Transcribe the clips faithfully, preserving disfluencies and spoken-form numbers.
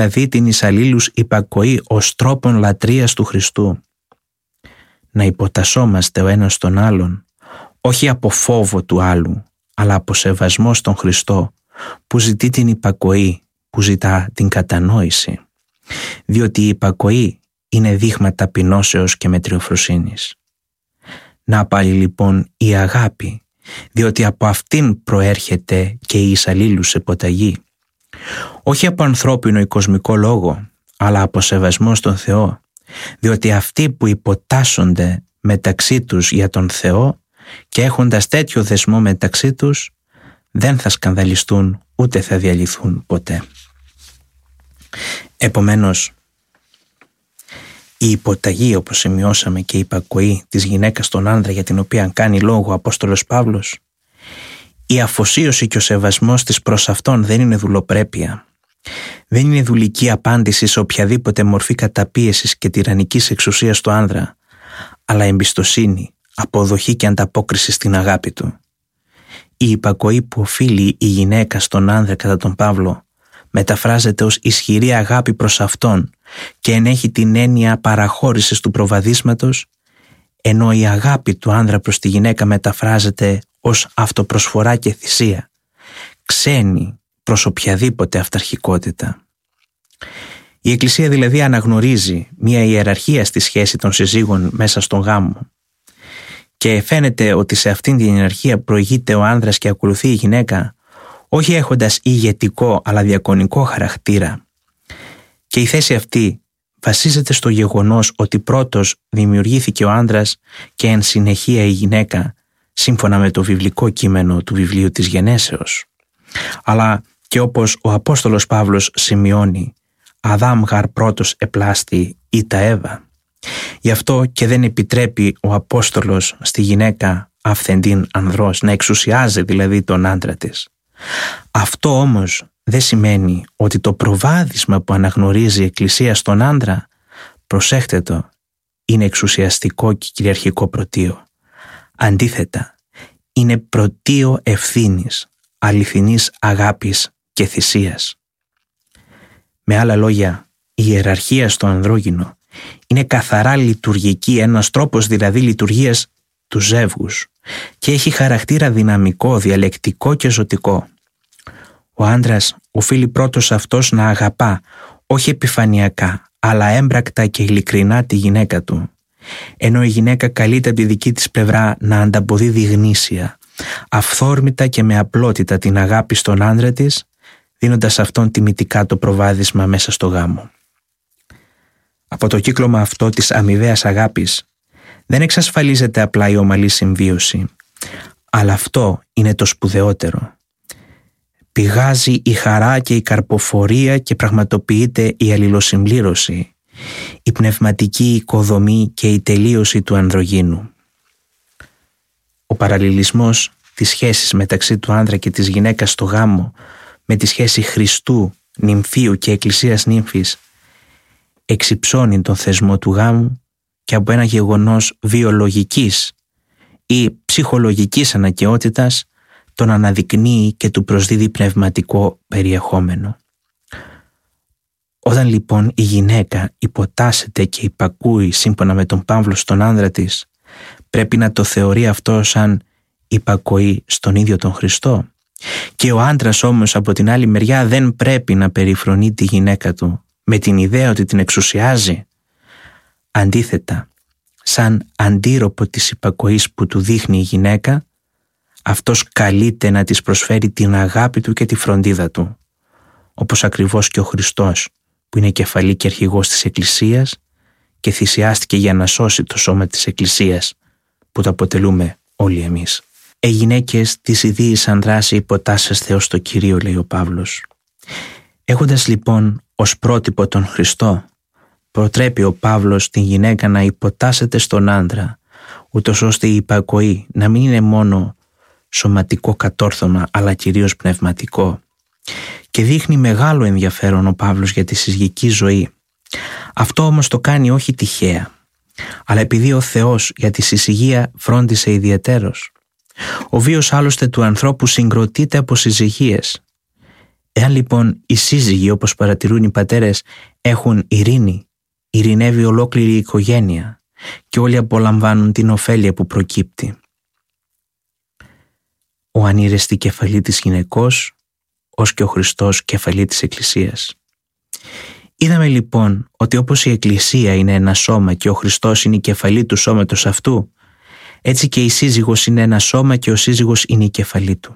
δηλαδή την εις αλλήλους υπακοή ως τρόπον λατρείας του Χριστού. Να υποτασσόμαστε ο ένας τον άλλον, όχι από φόβο του άλλου, αλλά από σεβασμό στον Χριστό, που ζητεί την υπακοή, που ζητά την κατανόηση. Διότι η υπακοή είναι δείγμα ταπεινώσεως και μετριοφροσύνης. Να πάλι λοιπόν η αγάπη, διότι από αυτήν προέρχεται και η εις αλλήλους υποταγή. Όχι από ανθρώπινο ή κοσμικό λόγο, αλλά από σεβασμό στον Θεό, διότι αυτοί που υποτάσσονται μεταξύ τους για τον Θεό και έχοντας τέτοιο δεσμό μεταξύ τους, δεν θα σκανδαλιστούν ούτε θα διαλυθούν ποτέ. Επομένως, η υποταγή, όπως σημειώσαμε, και η υπακοή της γυναίκας στον άνδρα για την οποία κάνει λόγο ο Απόστολος Παύλος, η αφοσίωση και ο σεβασμός της προς αυτόν δεν είναι δουλοπρέπεια. Δεν είναι δουλική απάντηση σε οποιαδήποτε μορφή καταπίεσης και τυραννικής εξουσίας του άνδρα, αλλά εμπιστοσύνη, αποδοχή και ανταπόκριση στην αγάπη του. Η υπακοή που οφείλει η γυναίκα στον άνδρα κατά τον Παύλο μεταφράζεται ως ισχυρή αγάπη προς αυτόν και ενέχει την έννοια παραχώρησης του προβαδίσματος, ενώ η αγάπη του άνδρα προς τη γυναίκα μεταφράζεται ως αυτοπροσφορά και θυσία, ξένη προς οποιαδήποτε αυταρχικότητα. Η Εκκλησία δηλαδή αναγνωρίζει μια ιεραρχία στη σχέση των συζύγων μέσα στον γάμο και φαίνεται ότι σε αυτήν την ιεραρχία προηγείται ο άνδρας και ακολουθεί η γυναίκα, όχι έχοντας ηγετικό αλλά διακονικό χαρακτήρα. Και η θέση αυτή βασίζεται στο γεγονός ότι πρώτος δημιουργήθηκε ο άνδρας και εν συνεχεία η γυναίκα, σύμφωνα με το βιβλικό κείμενο του βιβλίου της Γενέσεως. Αλλά και όπως ο Απόστολος Παύλος σημειώνει, Αδάμ γαρ πρώτος επλάστη ή τα Εύα. Γι' αυτό και δεν επιτρέπει ο Απόστολος στη γυναίκα αυθεντήν ανδρός, να εξουσιάζει δηλαδή τον άντρα της. Αυτό όμως δεν σημαίνει ότι το προβάδισμα που αναγνωρίζει η Εκκλησία στον άντρα, προσέχτε το, είναι εξουσιαστικό και κυριαρχικό πρωτείο. Αντίθετα, είναι πρωτείο ευθύνης, αληθινής αγάπης και θυσίας. Με άλλα λόγια, η ιεραρχία στο ανδρόγυνο είναι καθαρά λειτουργική, ένας τρόπος δηλαδή λειτουργίας του ζεύγους και έχει χαρακτήρα δυναμικό, διαλεκτικό και ζωτικό. Ο άντρας οφείλει πρώτος αυτός να αγαπά, όχι επιφανειακά, αλλά έμπρακτα και ειλικρινά τη γυναίκα του, ενώ η γυναίκα καλείται από τη δική της πλευρά να ανταποδίδει γνήσια, αυθόρμητα και με απλότητα την αγάπη στον άντρα της, δίνοντας αυτόν τιμητικά το προβάδισμα μέσα στο γάμο. Από το κύκλωμα αυτό της αμοιβαίας αγάπης δεν εξασφαλίζεται απλά η ομαλή συμβίωση, αλλά αυτό είναι το σπουδαιότερο. Πηγάζει η χαρά και η καρποφορία και πραγματοποιείται η αλληλοσυμπλήρωση, η πνευματική οικοδομή και η τελείωση του ανδρογύνου. Ο παραλληλισμός της σχέσης μεταξύ του άνδρα και της γυναίκας στο γάμο με τη σχέση Χριστού, νυμφίου και εκκλησίας νύμφης εξυψώνει τον θεσμό του γάμου και από ένα γεγονός βιολογικής ή ψυχολογικής αναγκαιότητας τον αναδεικνύει και του προσδίδει πνευματικό περιεχόμενο. Όταν λοιπόν η γυναίκα υποτάσσεται και υπακούει σύμφωνα με τον Παύλο στον άνδρα της, πρέπει να το θεωρεί αυτό σαν υπακοή στον ίδιο τον Χριστό. Και ο άντρας όμως από την άλλη μεριά δεν πρέπει να περιφρονεί τη γυναίκα του με την ιδέα ότι την εξουσιάζει. Αντίθετα, σαν αντίρροπο της υπακοής που του δείχνει η γυναίκα, αυτός καλείται να της προσφέρει την αγάπη του και τη φροντίδα του, όπως ακριβώς και ο Χριστός, που είναι κεφαλή και αρχηγός της Εκκλησίας και θυσιάστηκε για να σώσει το σώμα της Εκκλησίας, που το αποτελούμε όλοι εμείς. «Ε γυναίκες της ιδίης ανδράς υποτάσσεστε ως το Κυρίο», λέει ο Παύλος. Έχοντας λοιπόν ως πρότυπο τον Χριστό, προτρέπει ο Παύλος την γυναίκα να υποτάσσεται στον άντρα, ούτως ώστε η υπακοή να μην είναι μόνο σωματικό κατόρθωμα, αλλά κυρίως πνευματικό. Και δείχνει μεγάλο ενδιαφέρον ο Παύλος για τη συζυγική ζωή. Αυτό όμως το κάνει όχι τυχαία, αλλά επειδή ο Θεός για τη συζυγία φρόντισε ιδιαιτέρως. Ο βίος άλλωστε του ανθρώπου συγκροτείται από συζυγίες. Εάν λοιπόν οι σύζυγοι, όπως παρατηρούν οι πατέρες, έχουν ειρήνη, ειρηνεύει ολόκληρη η οικογένεια και όλοι απολαμβάνουν την ωφέλεια που προκύπτει. Ο ανήρεστη κεφαλή της γυναικός, ως και ο Χριστός κεφαλή της Εκκλησίας. Είδαμε λοιπόν ότι όπως η Εκκλησία είναι ένα σώμα και ο Χριστός είναι η κεφαλή του σώματος αυτού, έτσι και η σύζυγος είναι ένα σώμα και ο σύζυγος είναι η κεφαλή του.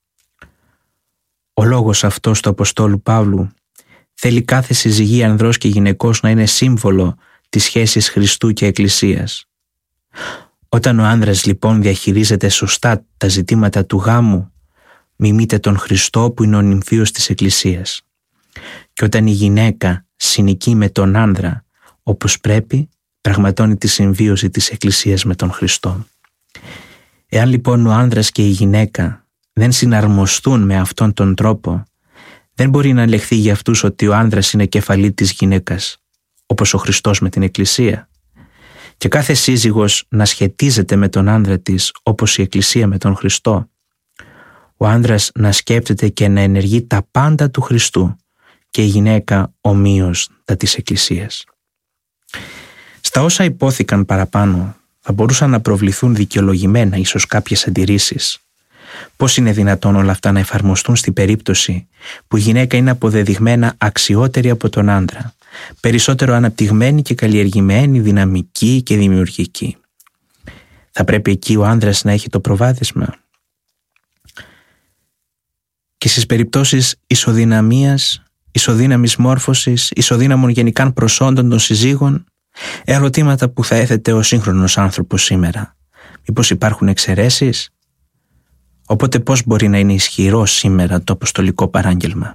Ο λόγος αυτός του Αποστόλου Παύλου θέλει κάθε συζυγή ανδρός και γυναικός να είναι σύμβολο της σχέσης Χριστού και Εκκλησίας. Όταν ο άνδρας λοιπόν διαχειρίζεται σωστά τα ζητήματα του γάμου, μιμείται τον Χριστό που είναι ο νυμφίος της Εκκλησίας. Και όταν η γυναίκα συνοικεί με τον άνδρα όπως πρέπει, πραγματώνει τη συμβίωση της Εκκλησίας με τον Χριστό. Εάν λοιπόν ο άνδρας και η γυναίκα δεν συναρμοστούν με αυτόν τον τρόπο, δεν μπορεί να λεχθεί για αυτούς ότι ο άνδρας είναι κεφαλή της γυναίκας, όπως ο Χριστός με την Εκκλησία. Και κάθε σύζυγος να σχετίζεται με τον άνδρα της όπως η Εκκλησία με τον Χριστό. Ο άνδρας να σκέπτεται και να ενεργεί τα πάντα του Χριστού και η γυναίκα ομοίως τα της Εκκλησίας. Στα όσα υπόθηκαν παραπάνω θα μπορούσαν να προβληθούν δικαιολογημένα ίσως κάποιες αντιρρήσεις. Πώς είναι δυνατόν όλα αυτά να εφαρμοστούν στην περίπτωση που η γυναίκα είναι αποδεδειγμένα αξιότερη από τον άντρα, περισσότερο αναπτυγμένη και καλλιεργημένη, δυναμική και δημιουργική? Θα πρέπει εκεί ο άνδρας να έχει το προβάδισμα? Και στις περιπτώσεις ισοδυναμίας, ισοδύναμης μόρφωσης, ισοδύναμων γενικά προσόντων των συζύγων, ερωτήματα που θα έθετε ο σύγχρονος άνθρωπος σήμερα. Μήπως υπάρχουν εξαιρέσεις? Οπότε πώς μπορεί να είναι ισχυρό σήμερα το αποστολικό παράγγελμα?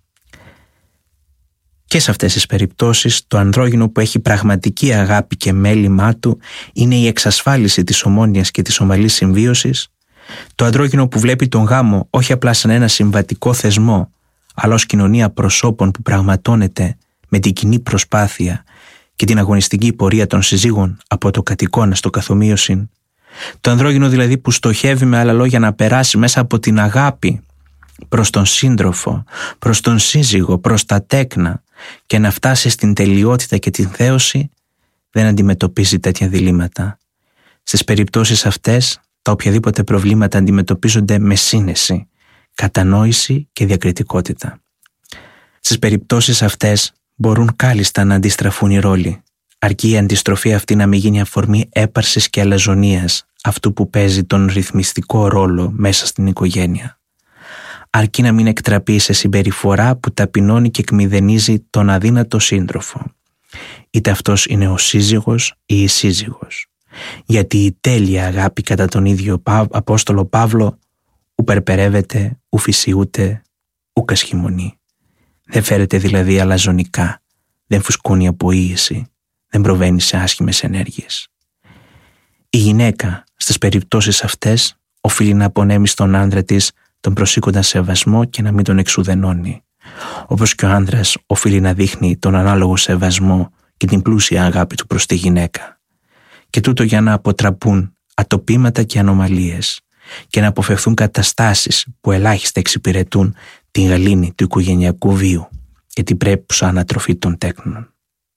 Και σε αυτές τις περιπτώσεις το ανδρόγυνο που έχει πραγματική αγάπη και μέλημά του είναι η εξασφάλιση της ομόνοιας και της ομαλής συμβίωσης, το ανδρόγυνο που βλέπει τον γάμο όχι απλά σαν ένα συμβατικό θεσμό, αλλά ως κοινωνία προσώπων που πραγματώνεται με την κοινή προσπάθεια και την αγωνιστική πορεία των συζύγων από το κατοικώνα στο καθομοίωσιν, το ανδρόγυνο δηλαδή που στοχεύει με άλλα λόγια να περάσει μέσα από την αγάπη προς τον σύντροφο, προς τον σύζυγο, προς τα τέκνα και να φτάσει στην τελειότητα και την θέωση, δεν αντιμετωπίζει τέτοια διλήμματα. Στις περιπτώσεις αυτές, τα οποιαδήποτε προβλήματα αντιμετωπίζονται με σύνεση, κατανόηση και διακριτικότητα. Στις περιπτώσεις αυτές μπορούν κάλλιστα να αντιστραφούν οι ρόλοι, αρκεί η αντιστροφή αυτή να μην γίνει αφορμή έπαρσης και αλαζονίας αυτού που παίζει τον ρυθμιστικό ρόλο μέσα στην οικογένεια. Αρκεί να μην εκτραπεί σε συμπεριφορά που ταπεινώνει και εκμηδενίζει τον αδύνατο σύντροφο, είτε αυτός είναι ο σύζυγος ή η σύζυγος. Γιατί η τέλεια αγάπη κατά τον ίδιο Απόστολο Παύλο ου περπερεύεται, ου φυσιούται, ου κασχημονεί. Δεν φέρεται δηλαδή αλαζονικά, δεν φουσκώνει από ίηση, δεν προβαίνει σε άσχημες ενέργειες. Η γυναίκα στις περιπτώσεις αυτές οφείλει να απονέμει στον άντρα της τον προσήκοντα σεβασμό και να μην τον εξουδενώνει, όπως και ο άντρας οφείλει να δείχνει τον ανάλογο σεβασμό και την πλούσια αγάπη του προς τη γυναίκα. Και τούτο για να αποτραπούν ατοπήματα και ανομαλίες και να αποφευθούν καταστάσεις που ελάχιστα εξυπηρετούν την γαλήνη του οικογενειακού βίου και την πρέπουσα ανατροφή των τέκνων.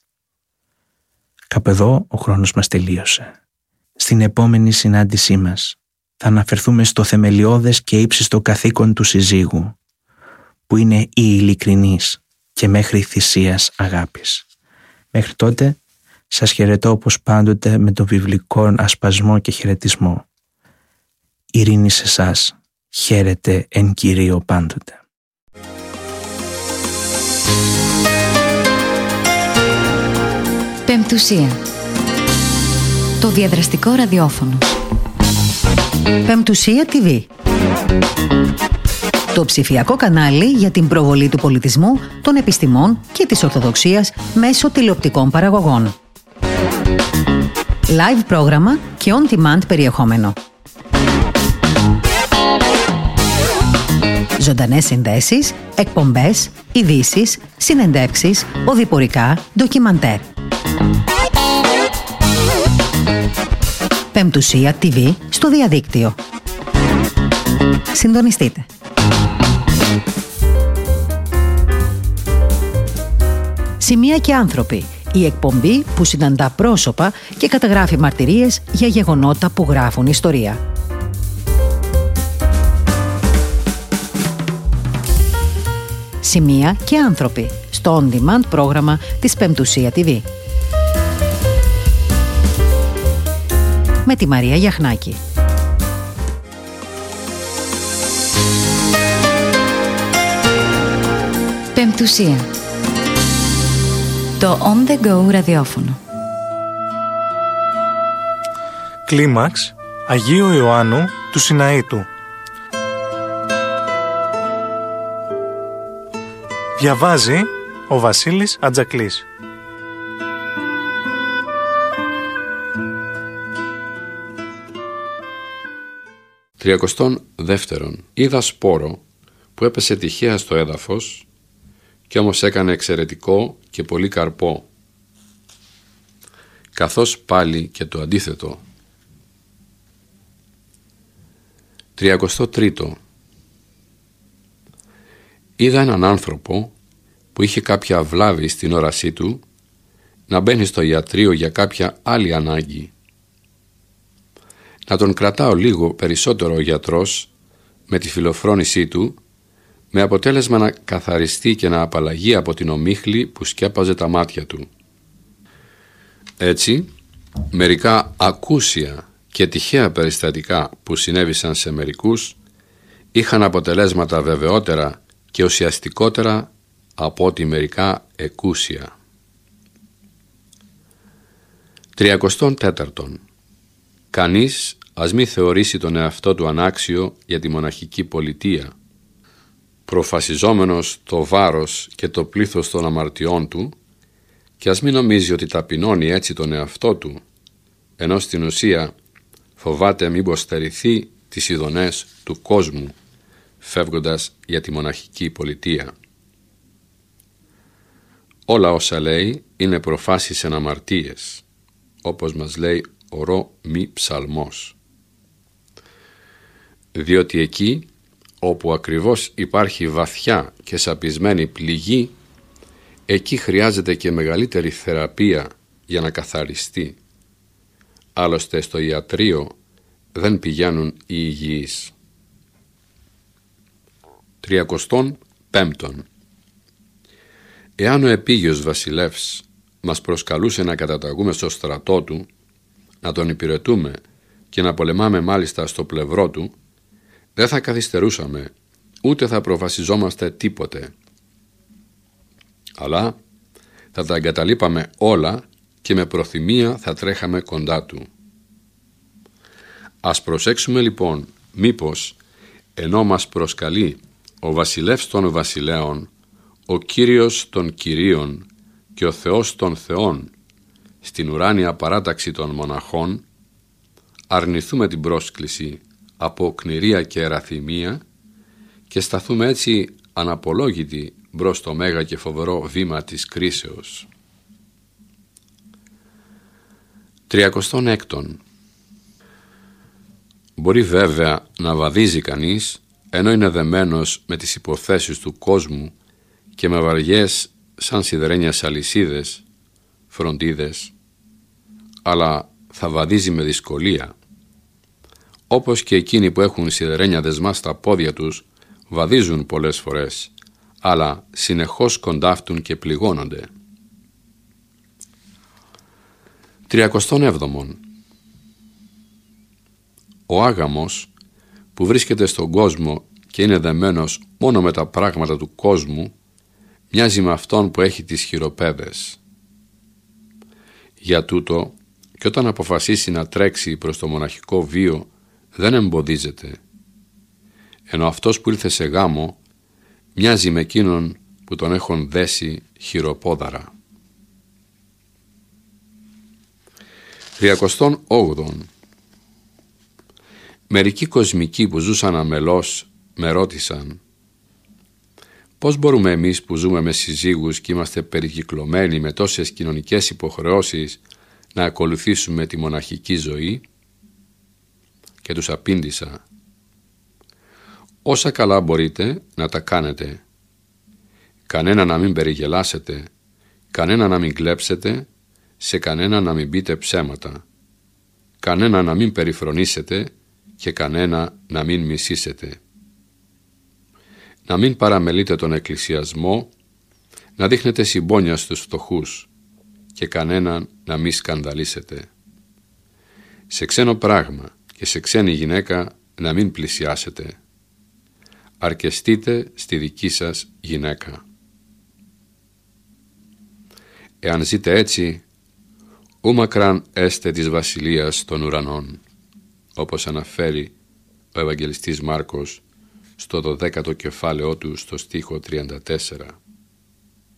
Κάπου εδώ ο χρόνος μας τελείωσε. Στην επόμενη συνάντησή μας θα αναφερθούμε στο θεμελιώδες και ύψιστο καθήκον του συζύγου, που είναι η ειλικρινής και μέχρι θυσίας αγάπης. Μέχρι τότε σας χαιρετώ όπως πάντοτε με τον βιβλικό ασπασμό και χαιρετισμό. Ειρήνη σε εσάς, χαίρετε εν Κυρίω πάντοτε. Πεμπτουσία. Το διαδραστικό ραδιόφωνο. Πεμπτουσία τι βι. Το ψηφιακό κανάλι για την προβολή του πολιτισμού, των επιστημών και της Ορθοδοξίας μέσω τηλεοπτικών παραγωγών. Live πρόγραμμα και on-demand περιεχόμενο. Ζωντανές συνδέσεις, εκπομπές, ειδήσεις, συνεντεύξεις, οδηπορικά, ντοκιμαντέρ. Πεμπτουσία τι βι στο διαδίκτυο. Συντονιστείτε. Σημεία και άνθρωποι, η εκπομπή που συναντά πρόσωπα και καταγράφει μαρτυρίες για γεγονότα που γράφουν ιστορία. Σημεία και άνθρωποι, στο on-demand πρόγραμμα της Πεμπτουσία τι βι. Με τη Μαρία Γιαχνάκη. Πεμπτουσία. Το On The Go ραδιόφωνο. Κλίμαξ Αγίου Ιωάννου του Σιναήτου. Διαβάζει ο Βασίλης Ατζακλής. Τριακοστόν δεύτερον. Είδα σπόρο που έπεσε τυχαία στο έδαφος κι όμως έκανε εξαιρετικό και πολύ καρπό, καθώς πάλι και το αντίθετο. Τριακοστό τρίτο. Είδα έναν άνθρωπο που είχε κάποια βλάβη στην όρασή του να μπαίνει στο ιατρείο για κάποια άλλη ανάγκη. Να τον κρατάω λίγο περισσότερο ο γιατρός με τη φιλοφρόνησή του, με αποτέλεσμα να καθαριστεί και να απαλλαγεί από την ομίχλη που σκέπαζε τα μάτια του. Έτσι, μερικά ακούσια και τυχαία περιστατικά που συνέβησαν σε μερικούς είχαν αποτελέσματα βεβαιότερα και ουσιαστικότερα από ό,τι μερικά εκούσια. Τριακοστόν τέταρτον. Κανείς ας μη θεωρήσει τον εαυτό του ανάξιο για τη μοναχική πολιτεία, προφασιζόμενος το βάρος και το πλήθος των αμαρτιών του, και ας μην νομίζει ότι ταπεινώνει έτσι τον εαυτό του, ενώ στην ουσία φοβάται μήπως στερηθεί τις ειδονές του κόσμου, φεύγοντας για τη μοναχική πολιτεία. Όλα όσα λέει είναι προφάσεις εν αμαρτίες, όπως μας λέει ο ρο μη ψαλμός. Διότι εκεί όπου ακριβώς υπάρχει βαθιά και σαπισμένη πληγή, εκεί χρειάζεται και μεγαλύτερη θεραπεία για να καθαριστεί. Άλλωστε στο ιατρείο δεν πηγαίνουν οι υγιείς. Τριακοστόν πέμπτον. Εάν ο επίγειος βασιλεύς μας προσκαλούσε να καταταγούμε στο στρατό του, να τον υπηρετούμε και να πολεμάμε μάλιστα στο πλευρό του, δεν θα καθυστερούσαμε, ούτε θα προφασιζόμαστε τίποτε. Αλλά θα τα εγκαταλείπαμε όλα και με προθυμία θα τρέχαμε κοντά του. Ας προσέξουμε λοιπόν μήπως ενώ μας προσκαλεί ο βασιλεύς των βασιλέων, ο Κύριος των Κυρίων και ο Θεός των Θεών στην ουράνια παράταξη των μοναχών, αρνηθούμε την πρόσκληση από κνηρία και εραθυμία και σταθούμε έτσι αναπολόγητοι μπρος στο μέγα και φοβερό βήμα της κρίσεως. Τριακοστόν έκτον. Μπορεί βέβαια να βαδίζει κανείς ενώ είναι δεμένος με τις υποθέσεις του κόσμου και με βαριές σαν σιδερένιας αλυσίδες, φροντίδες, αλλά θα βαδίζει με δυσκολία. Όπως και εκείνοι που έχουν σιδερένια δεσμά στα πόδια τους βαδίζουν πολλές φορές, αλλά συνεχώς κοντάφτουν και πληγώνονται. Τριακοστόν έβδομον. Ο άγαμος που βρίσκεται στον κόσμο και είναι δεμένος μόνο με τα πράγματα του κόσμου μοιάζει με αυτόν που έχει τις χειροπέδες. Για τούτο και όταν αποφασίσει να τρέξει προς το μοναχικό βίο δεν εμποδίζεται, ενώ αυτός που ήλθε σε γάμο μοιάζει με εκείνον που τον έχουν δέσει χειροπόδαρα. Τριακοστόν όγδον. Μερικοί κοσμικοί που ζούσαν αμελώς με ρώτησαν πώς μπορούμε εμείς που ζούμε με συζύγους και είμαστε περικυκλωμένοι με τόσες κοινωνικές υποχρεώσεις να ακολουθήσουμε τη μοναχική ζωή? Και τους απήντησα, όσα καλά μπορείτε να τα κάνετε, κανένα να μην περιγελάσετε κανένα να μην κλέψετε, σε κανένα να μην πείτε ψέματα, κανένα να μην περιφρονήσετε και κανένα να μην μισήσετε. Να μην παραμελείτε τον εκκλησιασμό, να δείχνετε συμπόνια στους φτωχούς και κανέναν να μην σκανδαλίσετε. Σε ξένο πράγμα και σε ξένη γυναίκα να μην πλησιάσετε. Αρκεστείτε στη δική σας γυναίκα. Εάν ζείτε έτσι, ου μακράν έστε της βασιλείας των ουρανών, όπως αναφέρει ο Ευαγγελιστής Μάρκος στο δωδέκατο κεφάλαιό του στο στίχο τριάντα τέσσερα.